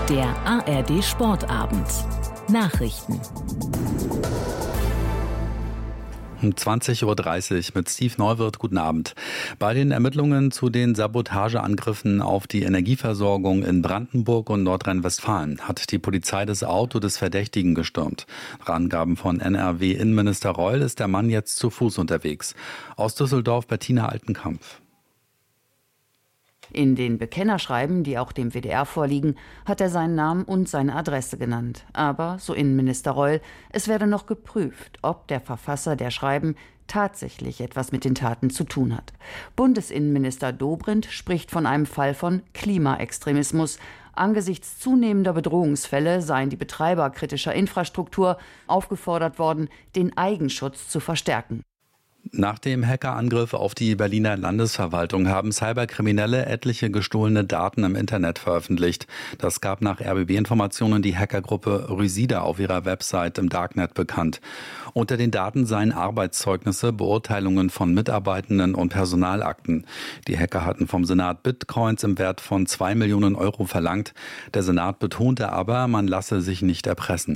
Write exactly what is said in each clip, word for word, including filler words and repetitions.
Der A R D Sportabend. Nachrichten. Um zwanzig Uhr dreißig mit Steve Neuwirth. Guten Abend. Bei den Ermittlungen zu den Sabotageangriffen auf die Energieversorgung in Brandenburg und Nordrhein-Westfalen hat die Polizei das Auto des Verdächtigen gestürmt. Nach Angaben von N R W-Innenminister Reul ist der Mann jetzt zu Fuß unterwegs. Aus Düsseldorf Bettina Altenkampf. In den Bekennerschreiben, die auch dem W D R vorliegen, hat er seinen Namen und seine Adresse genannt. Aber, so Innenminister Reul, es werde noch geprüft, ob der Verfasser der Schreiben tatsächlich etwas mit den Taten zu tun hat. Bundesinnenminister Dobrindt spricht von einem Fall von Klimaextremismus. Angesichts zunehmender Bedrohungsfälle seien die Betreiber kritischer Infrastruktur aufgefordert worden, den Eigenschutz zu verstärken. Nach dem Hackerangriff auf die Berliner Landesverwaltung haben Cyberkriminelle etliche gestohlene Daten im Internet veröffentlicht. Das gab nach R B B-Informationen die Hackergruppe Rysida auf ihrer Website im Darknet bekannt. Unter den Daten seien Arbeitszeugnisse, Beurteilungen von Mitarbeitenden und Personalakten. Die Hacker hatten vom Senat Bitcoins im Wert von zwei Millionen Euro verlangt. Der Senat betonte aber, man lasse sich nicht erpressen.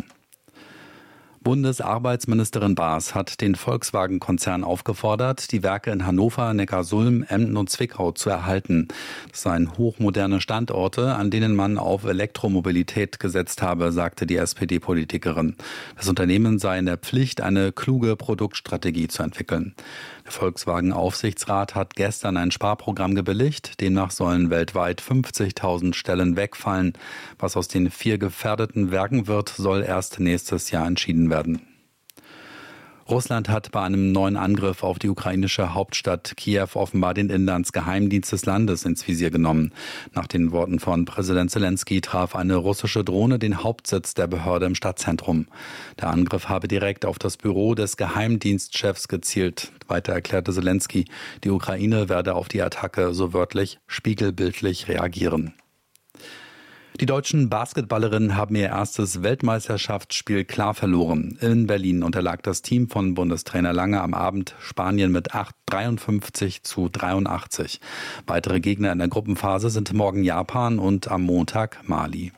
Bundesarbeitsministerin Baas hat den Volkswagen-Konzern aufgefordert, die Werke in Hannover, Neckarsulm, Emden und Zwickau zu erhalten. Das seien hochmoderne Standorte, an denen man auf Elektromobilität gesetzt habe, sagte die S P D-Politikerin. Das Unternehmen sei in der Pflicht, eine kluge Produktstrategie zu entwickeln. Der Volkswagen-Aufsichtsrat hat gestern ein Sparprogramm gebilligt. Demnach sollen weltweit fünfzigtausend Stellen wegfallen. Was aus den vier gefährdeten Werken wird, soll erst nächstes Jahr entschieden werden. Russland hat bei einem neuen Angriff auf die ukrainische Hauptstadt Kiew offenbar den Inlandsgeheimdienst des Landes ins Visier genommen. Nach den Worten von Präsident Zelensky traf eine russische Drohne den Hauptsitz der Behörde im Stadtzentrum. Der Angriff habe direkt auf das Büro des Geheimdienstchefs gezielt. Weiter erklärte Zelensky, die Ukraine werde auf die Attacke so wörtlich spiegelbildlich reagieren. Die deutschen Basketballerinnen haben ihr erstes Weltmeisterschaftsspiel klar verloren. In Berlin unterlag das Team von Bundestrainer Lange am Abend Spanien mit dreiundfünfzig zu dreiundachtzig. Weitere Gegner in der Gruppenphase sind morgen Japan und am Montag Mali.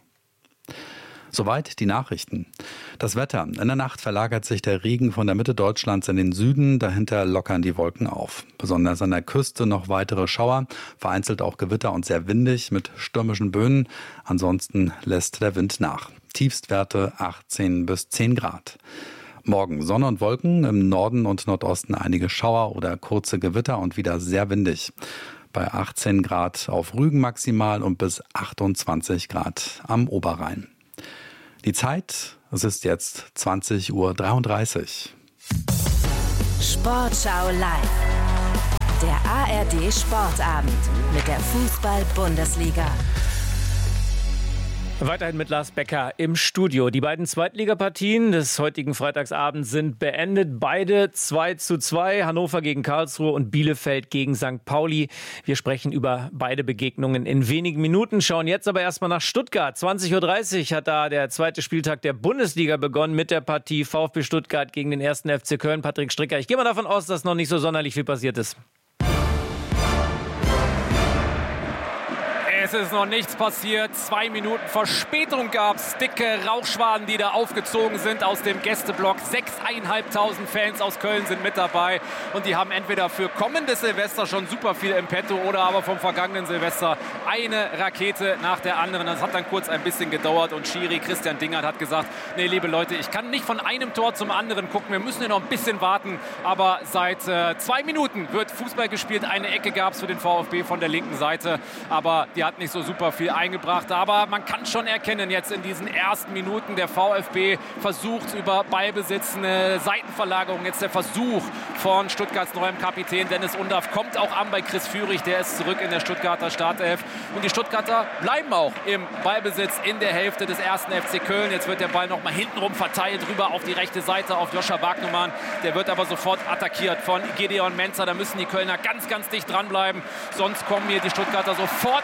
Soweit die Nachrichten. Das Wetter. In der Nacht verlagert sich der Regen von der Mitte Deutschlands in den Süden. Dahinter lockern die Wolken auf. Besonders an der Küste noch weitere Schauer. Vereinzelt auch Gewitter und sehr windig mit stürmischen Böen. Ansonsten lässt der Wind nach. Tiefstwerte achtzehn bis zehn Grad. Morgen Sonne und Wolken. Im Norden und Nordosten einige Schauer oder kurze Gewitter und wieder sehr windig. Bei achtzehn Grad auf Rügen maximal und bis achtundzwanzig Grad am Oberrhein. Die Zeit, es ist jetzt zwanzig Uhr dreiunddreißig. Sportschau live. Der A R D Sportabend mit der Fußball-Bundesliga. Weiterhin mit Lars Becker im Studio. Die beiden Zweitligapartien des heutigen Freitagsabends sind beendet. Beide zwei zu zwei. Hannover gegen Karlsruhe und Bielefeld gegen Sankt Pauli. Wir sprechen über beide Begegnungen in wenigen Minuten. Schauen jetzt aber erstmal nach Stuttgart. zwanzig Uhr dreißig hat da der zweite Spieltag der Bundesliga begonnen mit der Partie VfB Stuttgart gegen den ersten F C Köln. Patrick Stricker, ich gehe mal davon aus, dass noch nicht so sonderlich viel passiert ist. Es ist noch nichts passiert. Zwei Minuten Verspätung gab es. Dicke Rauchschwaden, die da aufgezogen sind aus dem Gästeblock. Sechseinhalbtausend Fans aus Köln sind mit dabei. Und die haben entweder für kommendes Silvester schon super viel im Petto oder aber vom vergangenen Silvester eine Rakete nach der anderen. Das hat dann kurz ein bisschen gedauert. Und Schiri Christian Dingert hat gesagt, nee, liebe Leute, ich kann nicht von einem Tor zum anderen gucken. Wir müssen hier noch ein bisschen warten. Aber seit äh, zwei Minuten wird Fußball gespielt. Eine Ecke gab es für den VfB von der linken Seite. Aber die hat nicht so super viel eingebracht, aber man kann schon erkennen jetzt in diesen ersten Minuten, der VfB versucht über Ballbesitz eine Seitenverlagerung, jetzt der Versuch von Stuttgarts neuem Kapitän Dennis Undaff kommt auch an bei Chris Führig, der ist zurück in der Stuttgarter Startelf und die Stuttgarter bleiben auch im Ballbesitz in der Hälfte des ersten F C Köln. Jetzt wird der Ball nochmal hintenrum verteilt, rüber auf die rechte Seite auf Joscha Wagnumann, der wird aber sofort attackiert von Gideon Menzer, da müssen die Kölner ganz, ganz dicht dranbleiben, sonst kommen hier die Stuttgarter sofort ins Kommen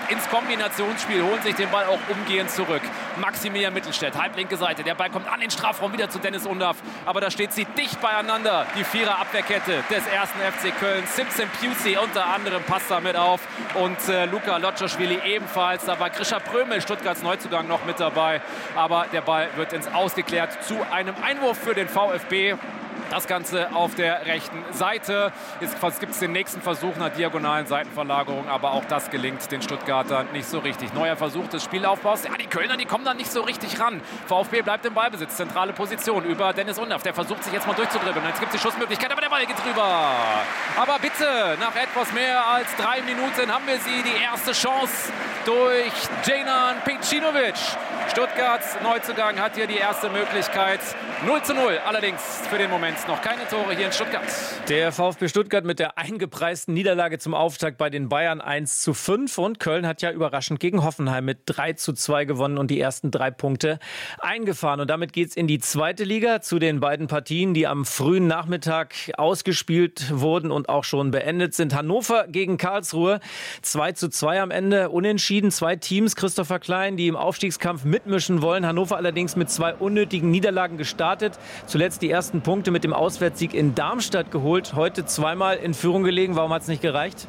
Kombinationsspiel, holen sich den Ball auch umgehend zurück. Maximilian Mittelstädt, halblinke Seite. Der Ball kommt an den Strafraum, wieder zu Dennis Undaff. Aber da steht sie dicht beieinander. Die Vierer-Abwehrkette des ersten F C Köln. Simpson Pusey unter anderem passt da mit auf. Und äh, Luka Lotschowili ebenfalls. Da war Grisha Prömel, Stuttgarts Neuzugang, noch mit dabei. Aber der Ball wird ins Ausgeklärt zu einem Einwurf für den VfB. Das Ganze auf der rechten Seite. Jetzt gibt es den nächsten Versuch einer diagonalen Seitenverlagerung, aber auch das gelingt den Stuttgartern nicht so richtig. Neuer Versuch des Spielaufbaus. Ja, die Kölner, die kommen da nicht so richtig ran. VfB bleibt im Ballbesitz. Zentrale Position über Dennis Undaff. Der versucht sich jetzt mal durchzudribbeln. Jetzt gibt es die Schussmöglichkeit, aber der Ball geht drüber. Aber bitte, nach etwas mehr als drei Minuten haben wir sie. Die erste Chance durch Dejnan Pejcinovic. Stuttgarts Neuzugang hat hier die erste Möglichkeit. null zu null allerdings für den Moment noch keine Tore hier in Stuttgart. Der VfB Stuttgart mit der eingepreisten Niederlage zum Auftakt bei den Bayern eins zu fünf. Und Köln hat ja überraschend gegen Hoffenheim mit drei zu zwei gewonnen und die ersten drei Punkte eingefahren. Und damit geht es in die zweite Liga zu den beiden Partien, die am frühen Nachmittag ausgespielt wurden und auch schon beendet sind. Hannover gegen Karlsruhe. zwei zu zwei am Ende. Unentschieden. Zwei Teams, Christopher Klein, die im Aufstiegskampf mitmischen wollen. Hannover allerdings mit zwei unnötigen Niederlagen gestartet. Zuletzt die ersten Punkte mit dem Auswärtssieg in Darmstadt geholt. Heute zweimal in Führung gelegen. Warum hat es nicht gereicht?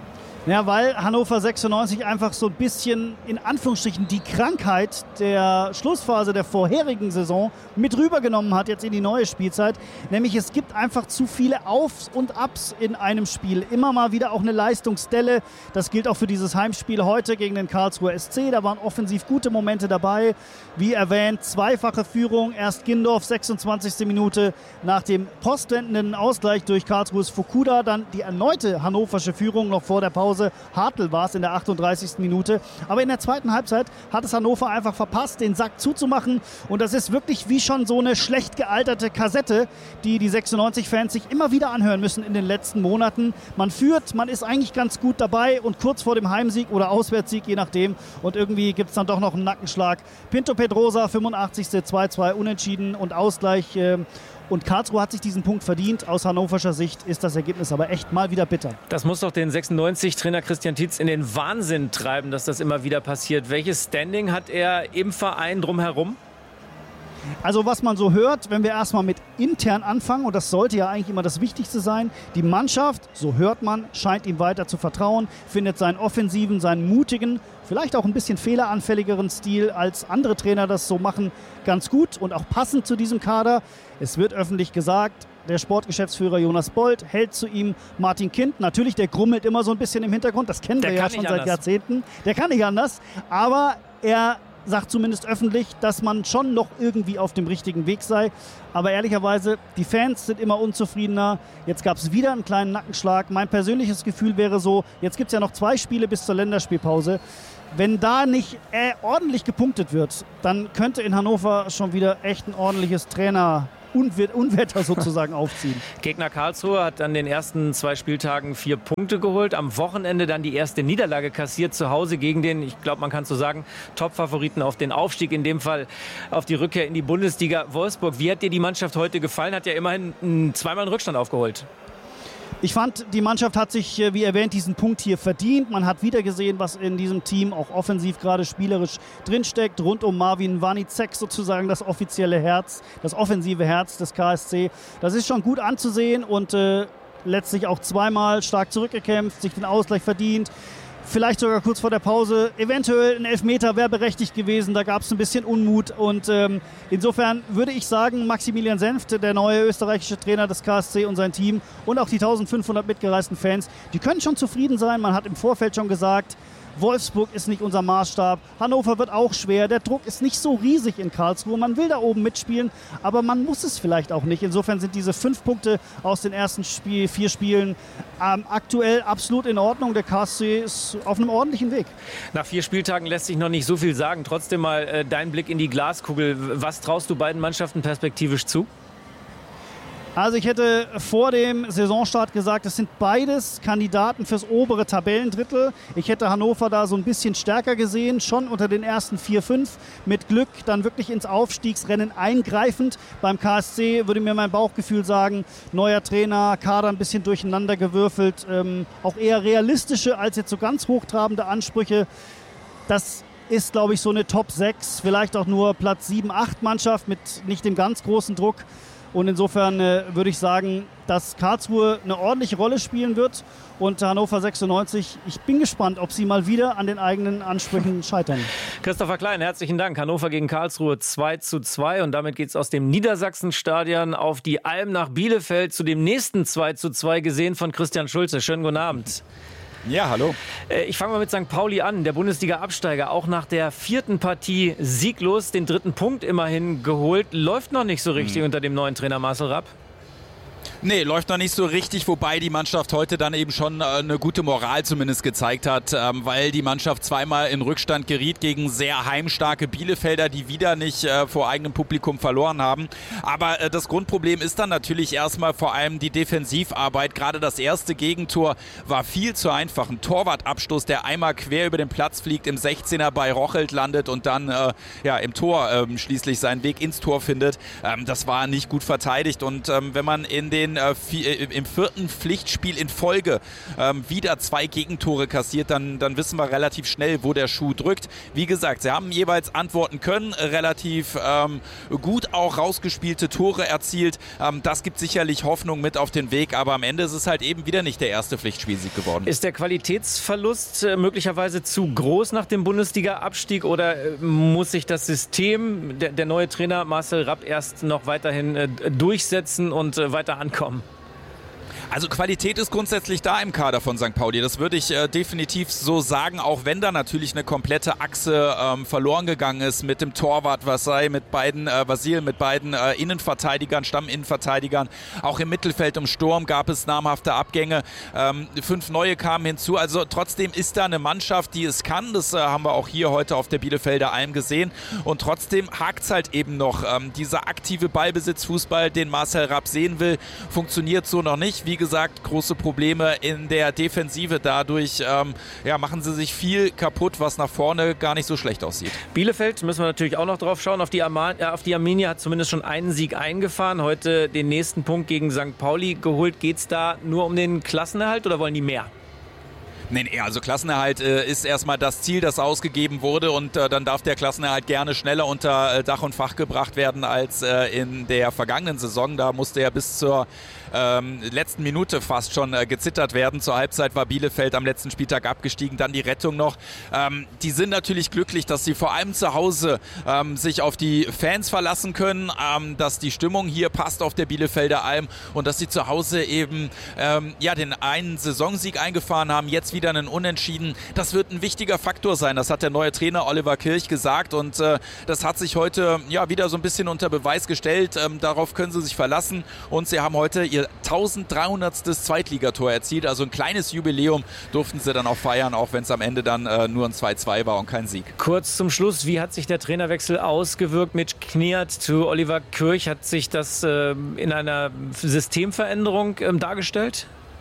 Ja, weil Hannover sechsundneunzig einfach so ein bisschen, in Anführungsstrichen, die Krankheit der Schlussphase der vorherigen Saison mit rübergenommen hat jetzt in die neue Spielzeit. Nämlich es gibt einfach zu viele Aufs und Abs in einem Spiel. Immer mal wieder auch eine Leistungsdelle. Das gilt auch für dieses Heimspiel heute gegen den Karlsruher S C. Da waren offensiv gute Momente dabei. Wie erwähnt, zweifache Führung. Erst Gindorf, sechsundzwanzigste Minute nach dem postwendenden Ausgleich durch Karlsruhes Fukuda. Dann die erneute hannoversche Führung noch vor der Pause. Hartl war es in der achtunddreißigsten Minute. Aber in der zweiten Halbzeit hat es Hannover einfach verpasst, den Sack zuzumachen. Und das ist wirklich wie schon so eine schlecht gealterte Kassette, die die sechsundneunzig-Fans sich immer wieder anhören müssen in den letzten Monaten. Man führt, man ist eigentlich ganz gut dabei und kurz vor dem Heimsieg oder Auswärtssieg, je nachdem. Und irgendwie gibt es dann doch noch einen Nackenschlag. Pinto Pedrosa, fünfundachtzigste zwei zwei unentschieden und Ausgleich. Äh, Und Karlsruhe hat sich diesen Punkt verdient. Aus hannoverscher Sicht ist das Ergebnis aber echt mal wieder bitter. Das muss doch den sechsundneunzig-Trainer Christian Tietz in den Wahnsinn treiben, dass das immer wieder passiert. Welches Standing hat er im Verein drumherum? Also was man so hört, wenn wir erstmal mit intern anfangen, und das sollte ja eigentlich immer das Wichtigste sein, die Mannschaft, so hört man, scheint ihm weiter zu vertrauen, findet seinen offensiven, seinen mutigen, vielleicht auch ein bisschen fehleranfälligeren Stil, als andere Trainer das so machen, ganz gut und auch passend zu diesem Kader. Es wird öffentlich gesagt, der Sportgeschäftsführer Jonas Bold hält zu ihm Martin Kind. Natürlich, der grummelt immer so ein bisschen im Hintergrund, das kennen wir ja schon seit Jahrzehnten. Der kann nicht anders, aber er sagt zumindest öffentlich, dass man schon noch irgendwie auf dem richtigen Weg sei. Aber ehrlicherweise, die Fans sind immer unzufriedener. Jetzt gab es wieder einen kleinen Nackenschlag. Mein persönliches Gefühl wäre so, jetzt gibt es ja noch zwei Spiele bis zur Länderspielpause. Wenn da nicht äh, ordentlich gepunktet wird, dann könnte in Hannover schon wieder echt ein ordentliches Trainer Unwetter sozusagen aufziehen. Gegner Karlsruhe hat an den ersten zwei Spieltagen vier Punkte geholt. Am Wochenende dann die erste Niederlage kassiert zu Hause gegen den, ich glaube, man kann so sagen, Top-Favoriten auf den Aufstieg, in dem Fall auf die Rückkehr in die Bundesliga Wolfsburg. Wie hat dir die Mannschaft heute gefallen? Hat ja immerhin zweimal einen Rückstand aufgeholt. Ich fand, die Mannschaft hat sich, wie erwähnt, diesen Punkt hier verdient. Man hat wieder gesehen, was in diesem Team auch offensiv gerade spielerisch drinsteckt. Rund um Marvin Wanicek sozusagen das offizielle Herz, das offensive Herz des K S C. Das ist schon gut anzusehen und äh, letztlich auch zweimal stark zurückgekämpft, sich den Ausgleich verdient. Vielleicht sogar kurz vor der Pause, eventuell ein Elfmeter wäre berechtigt gewesen, da gab es ein bisschen Unmut und ähm, insofern würde ich sagen, Maximilian Senft, der neue österreichische Trainer des K S C und sein Team und auch die eintausendfünfhundert mitgereisten Fans, die können schon zufrieden sein. Man hat im Vorfeld schon gesagt, Wolfsburg ist nicht unser Maßstab, Hannover wird auch schwer, der Druck ist nicht so riesig in Karlsruhe, man will da oben mitspielen, aber man muss es vielleicht auch nicht. Insofern sind diese fünf Punkte aus den ersten Spiel, vier Spielen ähm, aktuell absolut in Ordnung. Der K S C ist auf einem ordentlichen Weg. Nach vier Spieltagen lässt sich noch nicht so viel sagen. Trotzdem mal äh, dein Blick in die Glaskugel. Was traust du beiden Mannschaften perspektivisch zu? Also ich hätte vor dem Saisonstart gesagt, es sind beides Kandidaten fürs obere Tabellendrittel. Ich hätte Hannover da so ein bisschen stärker gesehen, schon unter den ersten vier, fünf. Mit Glück dann wirklich ins Aufstiegsrennen eingreifend. Beim K S C würde mir mein Bauchgefühl sagen, neuer Trainer, Kader ein bisschen durcheinander gewürfelt. Ähm, auch eher realistische als jetzt so ganz hochtrabende Ansprüche. das ist, glaube ich, so eine Top sechs, vielleicht auch nur Platz sieben, acht Mannschaft mit nicht dem ganz großen Druck. Und insofern äh, würde ich sagen, dass Karlsruhe eine ordentliche Rolle spielen wird. Und Hannover sechsundneunzig, ich bin gespannt, ob sie mal wieder an den eigenen Ansprüchen scheitern. Christopher Klein, herzlichen Dank. Hannover gegen Karlsruhe zwei zu zwei. Und damit geht es aus dem Niedersachsenstadion auf die Alm nach Bielefeld zu dem nächsten zwei zu zwei, gesehen von Christian Schulze. Schönen guten Abend. Ja, hallo. Ich fange mal mit Sankt Pauli an. Der Bundesliga-Absteiger, auch nach der vierten Partie sieglos, den dritten Punkt immerhin geholt. Läuft noch nicht so richtig mhm. unter dem neuen Trainer Marcel Rapp. Nee, läuft noch nicht so richtig, wobei die Mannschaft heute dann eben schon eine gute Moral zumindest gezeigt hat, ähm, weil die Mannschaft zweimal in Rückstand geriet gegen sehr heimstarke Bielefelder, die wieder nicht äh, vor eigenem Publikum verloren haben. Aber äh, das Grundproblem ist dann natürlich erstmal vor allem die Defensivarbeit. Gerade das erste Gegentor war viel zu einfach. Ein Torwartabstoß, der einmal quer über den Platz fliegt, im sechzehner bei Rochelt landet und dann äh, ja, im Tor äh, schließlich seinen Weg ins Tor findet. Ähm, das war nicht gut verteidigt. Und ähm, wenn man in den äh, vier, im vierten Pflichtspiel in Folge ähm, wieder zwei Gegentore kassiert, dann, dann wissen wir relativ schnell, wo der Schuh drückt. Wie gesagt, sie haben jeweils antworten können, relativ ähm, gut auch rausgespielte Tore erzielt. Ähm, das gibt sicherlich Hoffnung mit auf den Weg, aber am Ende ist es halt eben wieder nicht der erste Pflichtspielsieg geworden. Ist der Qualitätsverlust äh, möglicherweise zu groß nach dem Bundesliga-Abstieg oder äh, muss sich das System, der, der neue Trainer Marcel Rapp, erst noch weiterhin äh, durchsetzen und äh, weiter ankommen? Also Qualität ist grundsätzlich da im Kader von Sankt Pauli. Das würde ich äh, definitiv so sagen, auch wenn da natürlich eine komplette Achse ähm, verloren gegangen ist mit dem Torwart Vassai, mit beiden äh, Vasil, mit beiden äh, Innenverteidigern, Stamminnenverteidigern. Auch im Mittelfeld im Sturm gab es namhafte Abgänge. Ähm, fünf neue kamen hinzu. Also trotzdem ist da eine Mannschaft, die es kann. Das äh, haben wir auch hier heute auf der Bielefelder Alm gesehen. Und trotzdem hakt es halt eben noch. Ähm, dieser aktive Ballbesitzfußball, den Marcel Rapp sehen will, funktioniert so noch nicht. Wie Wie gesagt, große Probleme in der Defensive. Dadurch ähm, ja, machen sie sich viel kaputt, was nach vorne gar nicht so schlecht aussieht. Bielefeld müssen wir natürlich auch noch drauf schauen. Auf die, Ama- äh, auf die Arminia hat zumindest schon einen Sieg eingefahren. Heute den nächsten Punkt gegen Sankt Pauli geholt. Geht es da nur um den Klassenerhalt oder wollen die mehr? Nee, nee, also Klassenerhalt äh, ist erstmal das Ziel, das ausgegeben wurde und äh, dann darf der Klassenerhalt gerne schneller unter äh, Dach und Fach gebracht werden als äh, in der vergangenen Saison. Da musste er bis zur ähm, letzten Minute fast schon äh, gezittert werden. Zur Halbzeit war Bielefeld am letzten Spieltag abgestiegen, dann die Rettung noch. Ähm, die sind natürlich glücklich, dass sie vor allem zu Hause ähm, sich auf die Fans verlassen können, ähm, dass die Stimmung hier passt auf der Bielefelder Alm und dass sie zu Hause eben ähm, ja, den einen Saisonsieg eingefahren haben, jetzt wieder einen Unentschieden. Das wird ein wichtiger Faktor sein. Das hat der neue Trainer Oliver Kirch gesagt und äh, das hat sich heute ja wieder so ein bisschen unter Beweis gestellt. Ähm, darauf können sie sich verlassen und sie haben heute ihr tausenddreihundertstes Zweitligator erzielt. Also ein kleines Jubiläum durften sie dann auch feiern, auch wenn es am Ende dann äh, nur ein zwei zwei war und kein Sieg. Kurz zum Schluss, wie hat sich der Trainerwechsel ausgewirkt mit Kniat zu Oliver Kirch? Hat sich das äh, in einer Systemveränderung äh, dargestellt?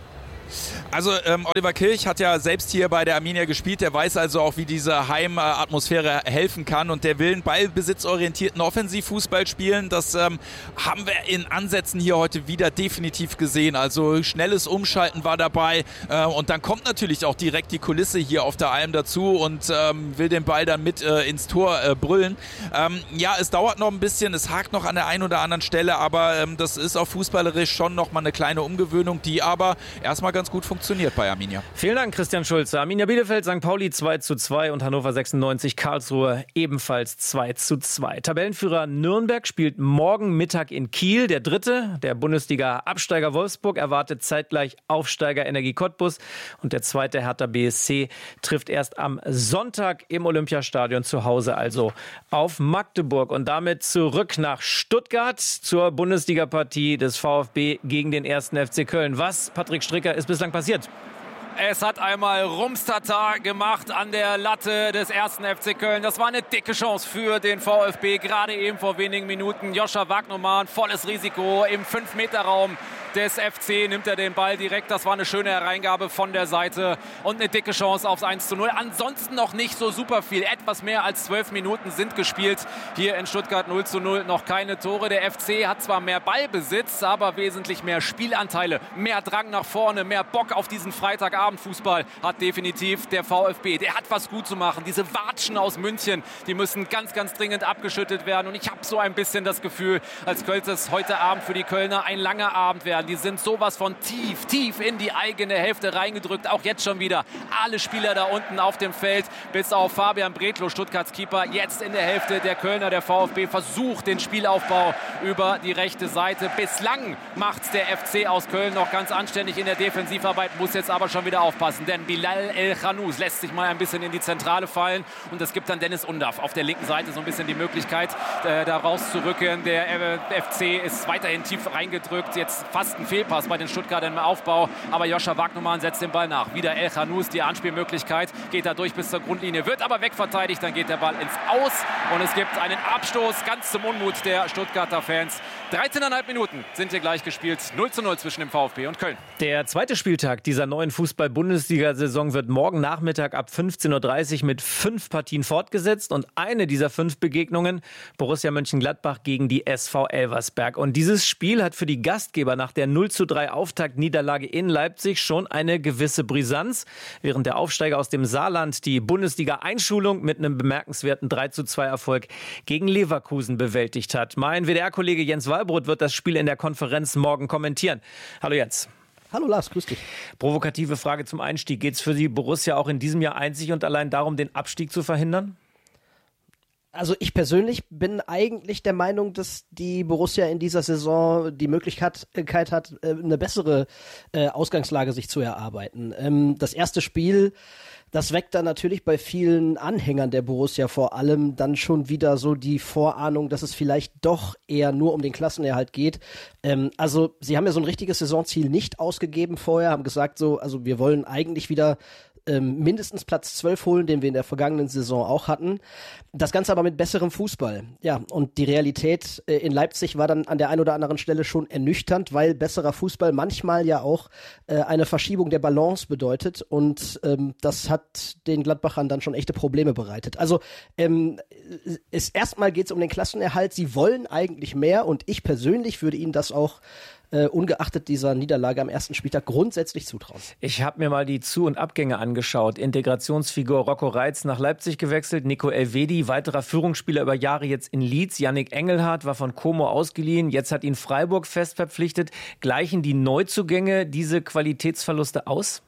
Also ähm, Oliver Kirch hat ja selbst hier bei der Arminia gespielt, der weiß also auch, wie diese Heimatmosphäre helfen kann und der will einen ballbesitzorientierten Offensivfußball spielen. Das ähm, haben wir in Ansätzen hier heute wieder definitiv gesehen. Also schnelles Umschalten war dabei äh, und dann kommt natürlich auch direkt die Kulisse hier auf der Alm dazu und ähm, will den Ball dann mit äh, ins Tor äh, brüllen. Ähm, ja, es dauert noch ein bisschen, es hakt noch an der einen oder anderen Stelle, aber ähm, das ist auch fußballerisch schon noch mal eine kleine Umgewöhnung, die aber erstmal ganz gut funktioniert bei Arminia. Vielen Dank, Christian Schulze. Arminia Bielefeld, Sankt Pauli zwei zu zwei und Hannover sechsundneunzig, Karlsruhe ebenfalls zwei zu zwei. Tabellenführer Nürnberg spielt morgen Mittag in Kiel. Der dritte, der Bundesliga-Absteiger Wolfsburg, erwartet zeitgleich Aufsteiger Energie Cottbus. Und der zweite Hertha B S C trifft erst am Sonntag im Olympiastadion zu Hause, also auf Magdeburg. Und damit zurück nach Stuttgart zur Bundesliga-Partie des VfB gegen den ersten F C Köln. Was, Patrick Stricker, ist bislang passiert? Es hat einmal Rumstata gemacht an der Latte des ersten F C Köln. Das war eine dicke Chance für den VfB. Gerade eben vor wenigen Minuten Joscha Wagnermann, volles Risiko im fünf Meter Raum des F C, nimmt er den Ball direkt. Das war eine schöne Hereingabe von der Seite und eine dicke Chance aufs eins zu null. Ansonsten noch nicht so super viel. Etwas mehr als zwölf Minuten sind gespielt. Hier in Stuttgart null zu null, noch keine Tore. Der F C hat zwar mehr Ballbesitz, aber wesentlich mehr Spielanteile, mehr Drang nach vorne, mehr Bock auf diesen Freitagabend. Abendfußball hat definitiv der VfB. Der hat was gut zu machen. Diese Watschen aus München, die müssen ganz, ganz dringend abgeschüttelt werden. Und ich habe so ein bisschen das Gefühl, als könnte es heute Abend für die Kölner ein langer Abend werden. Die sind sowas von tief, tief in die eigene Hälfte reingedrückt. Auch jetzt schon wieder alle Spieler da unten auf dem Feld, bis auf Fabian Bredlow, Stuttgarts Keeper, jetzt in der Hälfte der Kölner. Der VfB versucht den Spielaufbau über die rechte Seite. Bislang macht der F C aus Köln noch ganz anständig in der Defensivarbeit, muss jetzt aber schon wieder aufpassen, denn Bilal El-Khanous lässt sich mal ein bisschen in die Zentrale fallen und es gibt dann Dennis Undaff auf der linken Seite so ein bisschen die Möglichkeit, äh, da rauszurücken. Der äh, F C ist weiterhin tief reingedrückt, jetzt fast ein Fehlpass bei den Stuttgartern im Aufbau, aber Joscha Wagnumann setzt den Ball nach. Wieder El-Khanous, die Anspielmöglichkeit, geht da durch bis zur Grundlinie, wird aber wegverteidigt, dann geht der Ball ins Aus und es gibt einen Abstoß, ganz zum Unmut der Stuttgarter Fans. dreizehneinhalb Minuten sind hier gleich gespielt, null zu null zwischen dem VfB und Köln. Der zweite Spieltag dieser neuen Fußball-Bundesliga-Saison wird morgen Nachmittag ab fünfzehn Uhr dreißig mit fünf Partien fortgesetzt und eine dieser fünf Begegnungen Borussia Mönchengladbach gegen die S V Elversberg. Und dieses Spiel hat für die Gastgeber nach der null zu drei Auftaktniederlage in Leipzig schon eine gewisse Brisanz, während der Aufsteiger aus dem Saarland die Bundesliga-Einschulung mit einem bemerkenswerten drei zu zwei Erfolg gegen Leverkusen bewältigt hat. Mein W D R-Kollege Jens Wallbrot wird das Spiel in der Konferenz morgen kommentieren. Hallo Jens. Hallo Lars, grüß dich. Provokative Frage zum Einstieg. Geht es für die Borussia auch in diesem Jahr einzig und allein darum, den Abstieg zu verhindern? Also ich persönlich bin eigentlich der Meinung, dass die Borussia in dieser Saison die Möglichkeit hat, eine bessere Ausgangslage sich zu erarbeiten. Das erste Spiel, das weckt dann natürlich bei vielen Anhängern der Borussia vor allem dann schon wieder so die Vorahnung, dass es vielleicht doch eher nur um den Klassenerhalt geht. Ähm, also sie haben ja so ein richtiges Saisonziel nicht ausgegeben vorher, haben gesagt so, also wir wollen eigentlich wieder ähm, mindestens Platz zwölf holen, den wir in der vergangenen Saison auch hatten. Das Ganze aber mit besserem Fußball. Ja, und die Realität äh, in Leipzig war dann an der einen oder anderen Stelle schon ernüchternd, weil besserer Fußball manchmal ja auch äh, eine Verschiebung der Balance bedeutet und ähm, das hat den Gladbachern dann schon echte Probleme bereitet. Also ähm, es, erstmal geht es um den Klassenerhalt. Sie wollen eigentlich mehr und ich persönlich würde ihnen das auch Uh, ungeachtet dieser Niederlage am ersten Spieltag grundsätzlich zutrauen. Ich habe mir mal die Zu- und Abgänge angeschaut. Integrationsfigur Rocco Reitz nach Leipzig gewechselt, Nico Elvedi, weiterer Führungsspieler über Jahre jetzt in Leeds. Yannick Engelhardt war von Como ausgeliehen, jetzt hat ihn Freiburg fest verpflichtet. Gleichen die Neuzugänge diese Qualitätsverluste aus?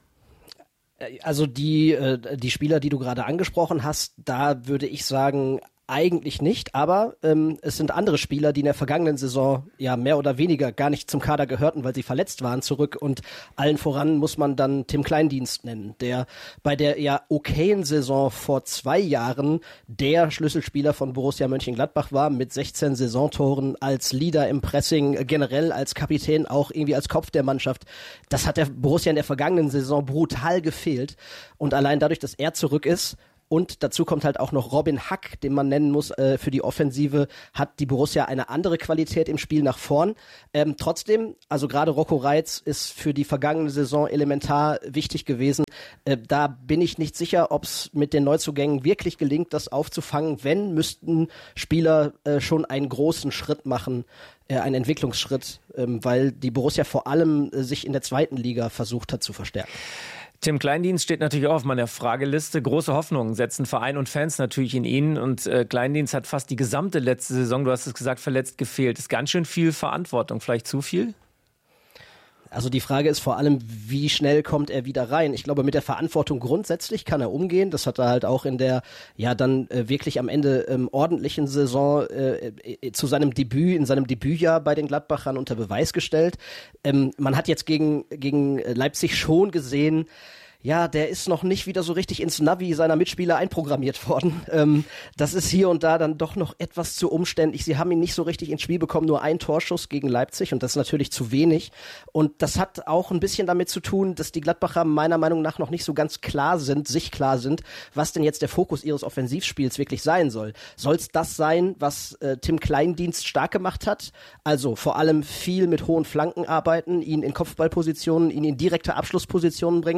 Also die, äh, die Spieler, die du gerade angesprochen hast, da würde ich sagen, eigentlich nicht, aber ähm, es sind andere Spieler, die in der vergangenen Saison ja mehr oder weniger gar nicht zum Kader gehörten, weil sie verletzt waren, zurück und allen voran muss man dann Tim Kleindienst nennen, der bei der ja okayen Saison vor zwei Jahren der Schlüsselspieler von Borussia Mönchengladbach war, mit sechzehn Saisontoren als Leader im Pressing, generell als Kapitän, auch irgendwie als Kopf der Mannschaft. Das hat der Borussia in der vergangenen Saison brutal gefehlt und allein dadurch, dass er zurück ist, und dazu kommt halt auch noch Robin Hack, den man nennen muss äh, für die Offensive, hat die Borussia eine andere Qualität im Spiel nach vorn. Ähm, trotzdem, also gerade Rocco Reitz ist für die vergangene Saison elementar wichtig gewesen. Äh, da bin ich nicht sicher, ob es mit den Neuzugängen wirklich gelingt, das aufzufangen. Wenn, müssten Spieler äh, schon einen großen Schritt machen, äh, einen Entwicklungsschritt, äh, weil die Borussia vor allem äh, sich in der zweiten Liga versucht hat zu verstärken. Tim Kleindienst steht natürlich auch auf meiner Frageliste. Große Hoffnungen setzen Verein und Fans natürlich in ihn. Und äh, Kleindienst hat fast die gesamte letzte Saison, du hast es gesagt, verletzt gefehlt. Das ist ganz schön viel Verantwortung. Vielleicht zu viel? Also die Frage ist vor allem, wie schnell kommt er wieder rein? Ich glaube, mit der Verantwortung grundsätzlich kann er umgehen. Das hat er halt auch in der, ja dann äh, wirklich am Ende ähm, ordentlichen Saison äh, äh, zu seinem Debüt, in seinem Debütjahr bei den Gladbachern unter Beweis gestellt. Ähm, man hat jetzt gegen, gegen Leipzig schon gesehen, ja, der ist noch nicht wieder so richtig ins Navi seiner Mitspieler einprogrammiert worden. Ähm, das ist hier und da dann doch noch etwas zu umständlich. Sie haben ihn nicht so richtig ins Spiel bekommen, nur ein Torschuss gegen Leipzig und das ist natürlich zu wenig. Und das hat auch ein bisschen damit zu tun, dass die Gladbacher meiner Meinung nach noch nicht so ganz klar sind, sich klar sind, was denn jetzt der Fokus ihres Offensivspiels wirklich sein soll. Soll es das sein, was äh, Tim Kleindienst stark gemacht hat? Also vor allem viel mit hohen Flanken arbeiten, ihn in Kopfballpositionen, ihn in direkte Abschlusspositionen bringen? Oder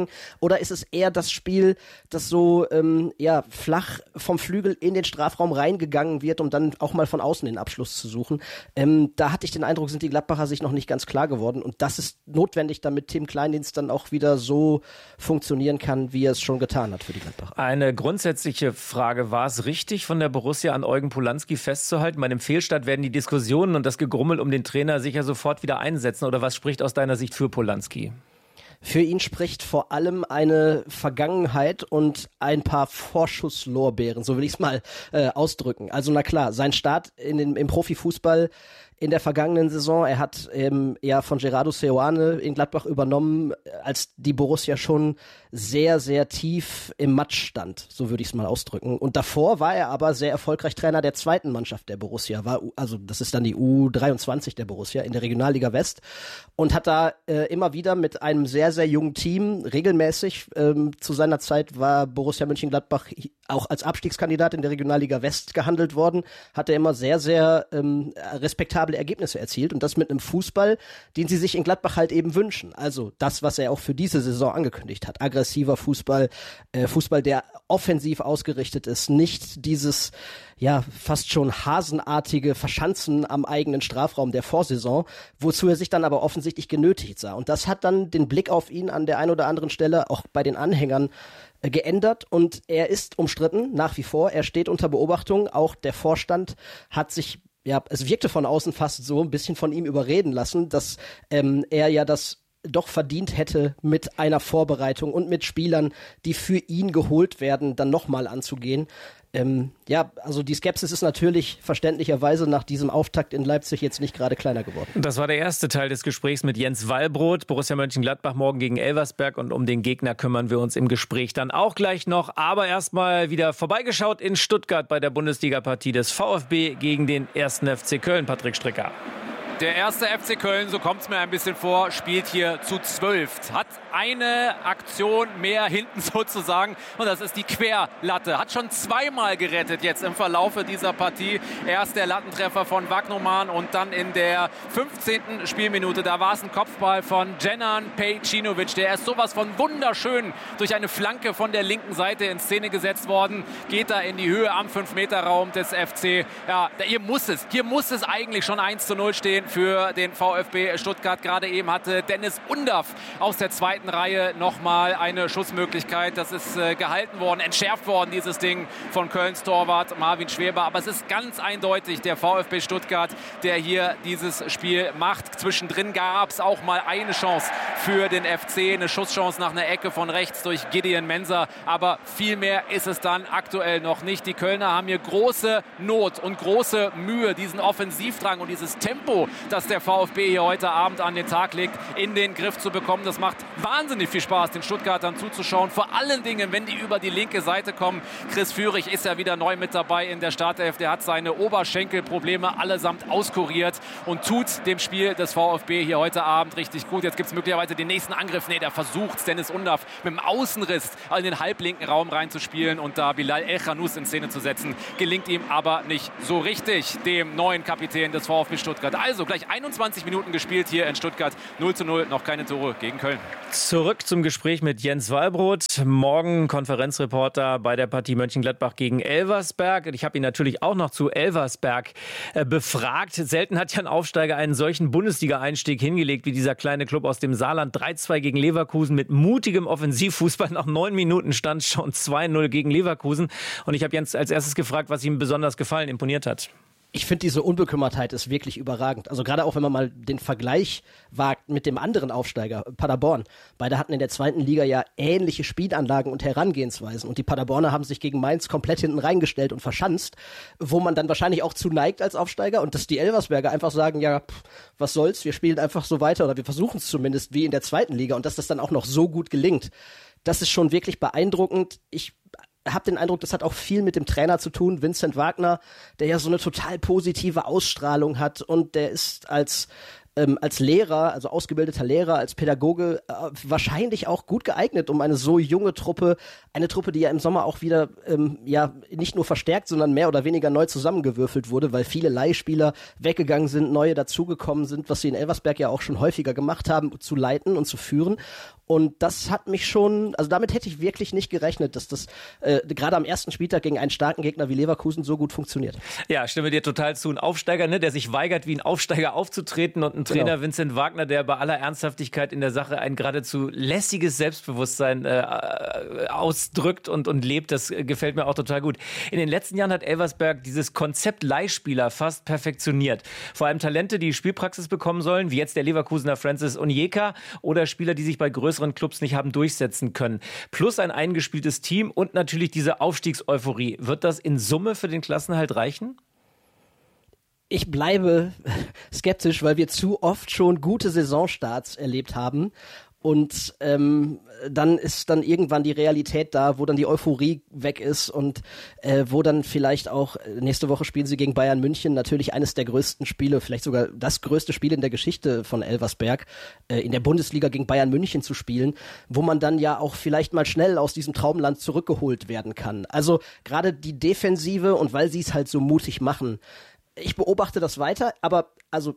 oder ist es eher das Spiel, das so ähm, ja, flach vom Flügel in den Strafraum reingegangen wird, um dann auch mal von außen den Abschluss zu suchen? Ähm, da hatte ich den Eindruck, sind die Gladbacher sich noch nicht ganz klar geworden und das ist notwendig, damit Tim Kleindienst dann auch wieder so funktionieren kann, wie er es schon getan hat für die Gladbacher. Eine grundsätzliche Frage, war es richtig von der Borussia an Eugen Polanski festzuhalten? Bei einem Fehlstart werden die Diskussionen und das Gegrummel um den Trainer sicher sofort wieder einsetzen oder was spricht aus deiner Sicht für Polanski? Für ihn spricht vor allem eine Vergangenheit und ein paar Vorschusslorbeeren, so will ich es mal äh, ausdrücken. Also na klar, sein Start in den, im Profifußball in der vergangenen Saison, er hat ähm, ja von Gerardo Seoane in Gladbach übernommen, als die Borussia schon sehr, sehr tief im Matsch stand, so würde ich es mal ausdrücken. Und davor war er aber sehr erfolgreich Trainer der zweiten Mannschaft der Borussia, war also das ist dann die U dreiundzwanzig der Borussia in der Regionalliga West und hat da äh, immer wieder mit einem sehr, sehr jungen Team regelmäßig, ähm, zu seiner Zeit war Borussia Mönchengladbach auch als Abstiegskandidat in der Regionalliga West gehandelt worden, hat er immer sehr, sehr ähm, respektable Ergebnisse erzielt und das mit einem Fußball, den sie sich in Gladbach halt eben wünschen. Also das, was er auch für diese Saison angekündigt hat. Aggressiver Fußball, äh, Fußball, der offensiv ausgerichtet ist, nicht dieses ja fast schon hasenartige Verschanzen am eigenen Strafraum der Vorsaison, wozu er sich dann aber offensichtlich genötigt sah. Und das hat dann den Blick auf ihn an der einen oder anderen Stelle auch bei den Anhängern äh, geändert und er ist umstritten, nach wie vor. Er steht unter Beobachtung. Auch der Vorstand hat sich ja, es wirkte von außen fast so ein bisschen von ihm überreden lassen, dass ähm, er ja das doch verdient hätte, mit einer Vorbereitung und mit Spielern, die für ihn geholt werden, dann nochmal anzugehen. Ähm, ja, also die Skepsis ist natürlich verständlicherweise nach diesem Auftakt in Leipzig jetzt nicht gerade kleiner geworden. Das war der erste Teil des Gesprächs mit Jens Wallbrot, Borussia Mönchengladbach morgen gegen Elversberg und um den Gegner kümmern wir uns im Gespräch dann auch gleich noch. Aber erstmal wieder vorbeigeschaut in Stuttgart bei der Bundesliga-Partie des VfB gegen den ersten F C Köln, Patrick Stricker. Der erste F C Köln, so kommt es mir ein bisschen vor, spielt hier zu zwölf. Hat eine Aktion mehr hinten sozusagen und das ist die Querlatte. Hat schon zweimal gerettet jetzt im Verlaufe dieser Partie. Erst der Lattentreffer von Wagnoman und dann in der fünfzehnten Spielminute. Da war es ein Kopfball von Dženan Pejčinović. Der ist sowas von wunderschön durch eine Flanke von der linken Seite in Szene gesetzt worden. Geht da in die Höhe am fünf Meter Raum des F C. Ja, hier muss es, hier muss es eigentlich schon eins zu null stehen für den VfB Stuttgart. Gerade eben hatte Dennis Undaff aus der zweiten Reihe nochmal eine Schussmöglichkeit. Das ist äh, gehalten worden, entschärft worden, dieses Ding von Kölns Torwart Marvin Schweber. Aber es ist ganz eindeutig der VfB Stuttgart, der hier dieses Spiel macht. Zwischendrin gab es auch mal eine Chance für den F C, eine Schusschance nach einer Ecke von rechts durch Gideon Mensah. Aber viel mehr ist es dann aktuell noch nicht. Die Kölner haben hier große Not und große Mühe, diesen Offensivdrang und dieses Tempo, das der VfB hier heute Abend an den Tag legt, in den Griff zu bekommen. Das macht wahnsinnig viel Spaß, den Stuttgartern zuzuschauen. Vor allen Dingen, wenn die über die linke Seite kommen. Chris Führig ist ja wieder neu mit dabei in der Startelf. Der hat seine Oberschenkelprobleme allesamt auskuriert und tut dem Spiel des VfB hier heute Abend richtig gut. Jetzt gibt es möglicherweise den nächsten Angriff. Nee, der versucht Dennis Undaff mit dem Außenriss in den halblinken Raum reinzuspielen und da Bilal El-Khanous in Szene zu setzen. Gelingt ihm aber nicht so richtig, dem neuen Kapitän des VfB Stuttgart. Also gleich einundzwanzig Minuten gespielt hier in Stuttgart. null zu null, noch keine Tore gegen Köln. Zurück zum Gespräch mit Jens Wallbrot. Morgen Konferenzreporter bei der Partie Mönchengladbach gegen Elversberg. Ich habe ihn natürlich auch noch zu Elversberg äh, befragt. Selten hat ja ein Aufsteiger einen solchen Bundesliga-Einstieg hingelegt wie dieser kleine Club aus dem Saarland. drei zwei gegen Leverkusen mit mutigem Offensivfußball. Nach neun Minuten stand schon zwei null gegen Leverkusen. Und ich habe Jens als erstes gefragt, was ihm besonders gefallen, imponiert hat. Ich finde, diese Unbekümmertheit ist wirklich überragend. Also gerade auch, wenn man mal den Vergleich wagt mit dem anderen Aufsteiger, Paderborn. Beide hatten in der zweiten Liga ja ähnliche Spielanlagen und Herangehensweisen. Und die Paderborner haben sich gegen Mainz komplett hinten reingestellt und verschanzt, wo man dann wahrscheinlich auch zu neigt als Aufsteiger. Und dass die Elversberger einfach sagen, ja, pff, was soll's, wir spielen einfach so weiter oder wir versuchen es zumindest wie in der zweiten Liga. Und dass das dann auch noch so gut gelingt, das ist schon wirklich beeindruckend. Ich habe den Eindruck, das hat auch viel mit dem Trainer zu tun, Vincent Wagner, der ja so eine total positive Ausstrahlung hat und der ist als ähm, als Lehrer, also ausgebildeter Lehrer, als Pädagoge äh, wahrscheinlich auch gut geeignet, um eine so junge Truppe, eine Truppe, die ja im Sommer auch wieder ähm, ja nicht nur verstärkt, sondern mehr oder weniger neu zusammengewürfelt wurde, weil viele Leihspieler weggegangen sind, neue dazugekommen sind, was sie in Elversberg ja auch schon häufiger gemacht haben, zu leiten und zu führen. Und das hat mich schon, also damit hätte ich wirklich nicht gerechnet, dass das äh, gerade am ersten Spieltag gegen einen starken Gegner wie Leverkusen so gut funktioniert. Ja, stimme dir total zu. Ein Aufsteiger, ne, der sich weigert, wie ein Aufsteiger aufzutreten, und ein Trainer, genau. Vincent Wagner, der bei aller Ernsthaftigkeit in der Sache ein geradezu lässiges Selbstbewusstsein äh, ausdrückt und, und lebt. Das gefällt mir auch total gut. In den letzten Jahren hat Elversberg dieses Konzept Leihspieler fast perfektioniert. Vor allem Talente, die Spielpraxis bekommen sollen, wie jetzt der Leverkusener Francis Onyeka, oder Spieler, die sich bei größeren Clubs nicht haben durchsetzen können. Plus ein eingespieltes Team und natürlich diese Aufstiegseuphorie. Wird das in Summe für den Klassenerhalt reichen? Ich bleibe skeptisch, weil wir zu oft schon gute Saisonstarts erlebt haben. Und ähm, dann ist dann irgendwann die Realität da, wo dann die Euphorie weg ist und äh, wo dann vielleicht auch, nächste Woche spielen sie gegen Bayern München, natürlich eines der größten Spiele, vielleicht sogar das größte Spiel in der Geschichte von Elversberg, äh, in der Bundesliga gegen Bayern München zu spielen, wo man dann ja auch vielleicht mal schnell aus diesem Traumland zurückgeholt werden kann. Also gerade die Defensive, und weil sie es halt so mutig machen, ich beobachte das weiter, aber also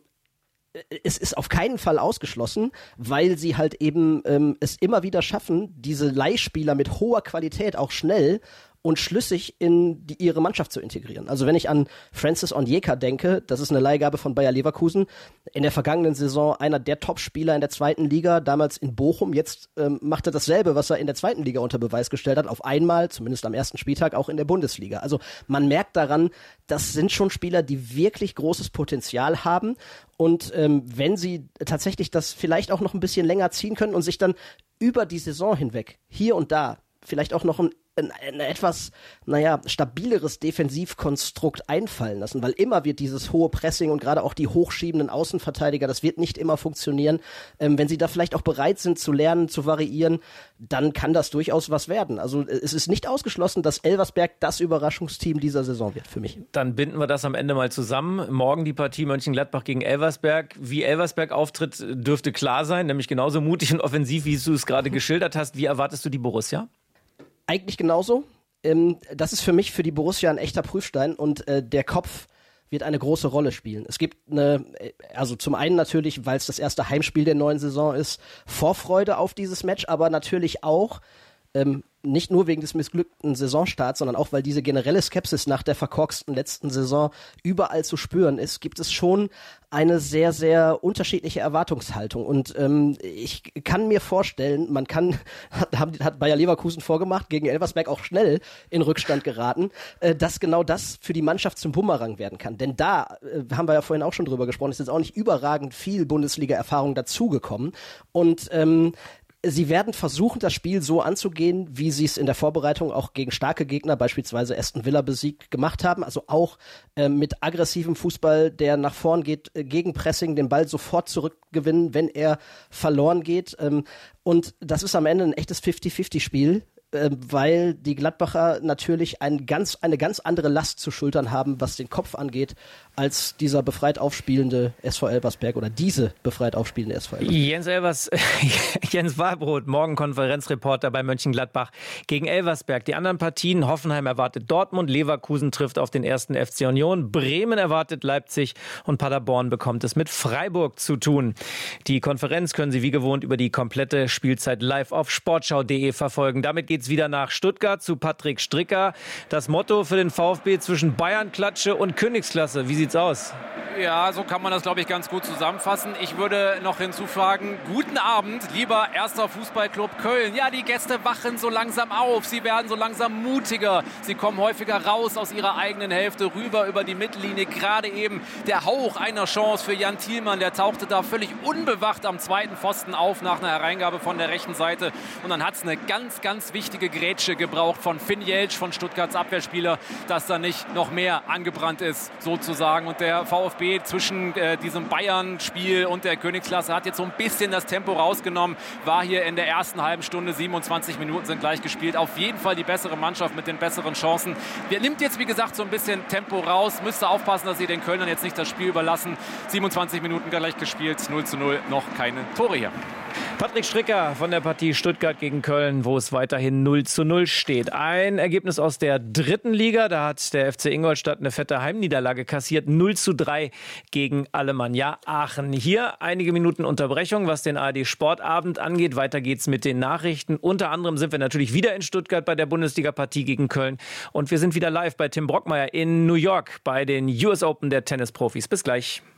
es ist auf keinen Fall ausgeschlossen, weil sie halt eben ähm, es immer wieder schaffen, diese Leihspieler mit hoher Qualität auch schnell und schlüssig in die, ihre Mannschaft zu integrieren. Also wenn ich an Francis Onyeka denke, das ist eine Leihgabe von Bayer Leverkusen, in der vergangenen Saison einer der Top-Spieler in der zweiten Liga, damals in Bochum, jetzt ähm, macht er dasselbe, was er in der zweiten Liga unter Beweis gestellt hat, auf einmal, zumindest am ersten Spieltag, auch in der Bundesliga. Also man merkt daran, das sind schon Spieler, die wirklich großes Potenzial haben, und ähm, wenn sie tatsächlich das vielleicht auch noch ein bisschen länger ziehen können und sich dann über die Saison hinweg hier und da vielleicht auch noch ein Ein, ein etwas, naja, stabileres Defensivkonstrukt einfallen lassen, weil immer wird dieses hohe Pressing und gerade auch die hochschiebenden Außenverteidiger, das wird nicht immer funktionieren. Ähm, wenn sie da vielleicht auch bereit sind zu lernen, zu variieren, dann kann das durchaus was werden. Also es ist nicht ausgeschlossen, dass Elversberg das Überraschungsteam dieser Saison wird für mich. Dann binden wir das am Ende mal zusammen. Morgen die Partie Mönchengladbach gegen Elversberg. Wie Elversberg auftritt, dürfte klar sein, nämlich genauso mutig und offensiv, wie du es gerade geschildert hast. Wie erwartest du die Borussia? Eigentlich genauso. Ähm, das ist für mich, für die Borussia, ein echter Prüfstein, und äh, der Kopf wird eine große Rolle spielen. Es gibt eine, also zum einen natürlich, weil es das erste Heimspiel der neuen Saison ist, Vorfreude auf dieses Match, aber natürlich auch ähm, nicht nur wegen des missglückten Saisonstarts, sondern auch, weil diese generelle Skepsis nach der verkorksten letzten Saison überall zu spüren ist, gibt es schon eine sehr, sehr unterschiedliche Erwartungshaltung. Und ähm, ich kann mir vorstellen, man kann, hat, hat Bayer Leverkusen vorgemacht, gegen Elversberg auch schnell in Rückstand geraten, äh, dass genau das für die Mannschaft zum Bumerang werden kann. Denn da, äh, haben wir ja vorhin auch schon drüber gesprochen, ist jetzt auch nicht überragend viel Bundesliga-Erfahrung dazugekommen. Und ähm, sie werden versuchen, das Spiel so anzugehen, wie sie es in der Vorbereitung auch gegen starke Gegner, beispielsweise Aston Villa besiegt, gemacht haben. Also auch äh, mit aggressivem Fußball, der nach vorn geht, äh, gegen Pressing, den Ball sofort zurückgewinnen, wenn er verloren geht. Ähm, und das ist am Ende ein echtes fifty-fifty-Spiel, äh, weil die Gladbacher natürlich ein ganz, eine ganz andere Last zu schultern haben, was den Kopf angeht, als dieser befreit aufspielende S V Elversberg oder diese befreit aufspielende S V Elversberg. Jens Elvers, Jens Wahlbrot, morgen Konferenzreporter bei Mönchengladbach gegen Elversberg. Die anderen Partien: Hoffenheim erwartet Dortmund, Leverkusen trifft auf den ersten F C Union, Bremen erwartet Leipzig und Paderborn bekommt es mit Freiburg zu tun. Die Konferenz können Sie wie gewohnt über die komplette Spielzeit live auf sportschau punkt de verfolgen. Damit geht's wieder nach Stuttgart zu Patrick Stricker. Das Motto für den VfB: zwischen Bayern-Klatsche und Königsklasse. Wie sieht's aus? Ja, so kann man das, glaube ich, ganz gut zusammenfassen. Ich würde noch hinzufügen: Guten Abend, lieber erster Fußballclub Köln. Ja, die Gäste wachen so langsam auf. Sie werden so langsam mutiger. Sie kommen häufiger raus aus ihrer eigenen Hälfte, rüber über die Mittellinie. Gerade eben der Hauch einer Chance für Jan Thielmann. Der tauchte da völlig unbewacht am zweiten Pfosten auf nach einer Hereingabe von der rechten Seite. Und dann hat es eine ganz, ganz wichtige Grätsche gebraucht von Finn Jeltsch, von Stuttgarts Abwehrspieler, dass da nicht noch mehr angebrannt ist, sozusagen. Und der VfB B zwischen äh, diesem Bayern-Spiel und der Königsklasse hat jetzt so ein bisschen das Tempo rausgenommen, war hier in der ersten halben Stunde, siebenundzwanzig Minuten sind gleich gespielt, auf jeden Fall die bessere Mannschaft mit den besseren Chancen. Der nimmt jetzt, wie gesagt, so ein bisschen Tempo raus, müsste aufpassen, dass sie den Kölnern jetzt nicht das Spiel überlassen. siebenundzwanzig Minuten gleich gespielt, null zu null, noch keine Tore hier. Patrick Stricker von der Partie Stuttgart gegen Köln, wo es weiterhin null zu null steht. Ein Ergebnis aus der dritten Liga, da hat der F C Ingolstadt eine fette Heimniederlage kassiert, null zu drei gegen Alemannia Aachen. Hier einige Minuten Unterbrechung, was den A R D Sportabend angeht. Weiter geht's mit den Nachrichten. Unter anderem sind wir natürlich wieder in Stuttgart bei der Bundesliga-Partie gegen Köln und wir sind wieder live bei Tim Brockmeier in New York bei den U S Open der Tennisprofis. Bis gleich.